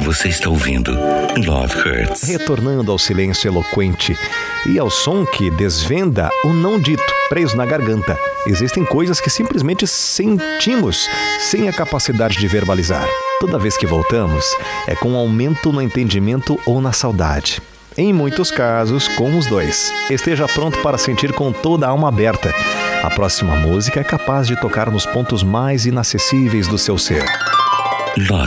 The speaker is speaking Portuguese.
Você está ouvindo Love Hurts. Retornando ao silêncio eloquente e ao som que desvenda o não dito, preso na garganta. Existem coisas que simplesmente sentimos sem a capacidade de verbalizar. Toda vez que voltamos, é com um aumento no entendimento ou na saudade. Em muitos casos, com os dois. Esteja pronto para sentir com toda a alma aberta. A próxima música é capaz de tocar nos pontos mais inacessíveis do seu ser. Love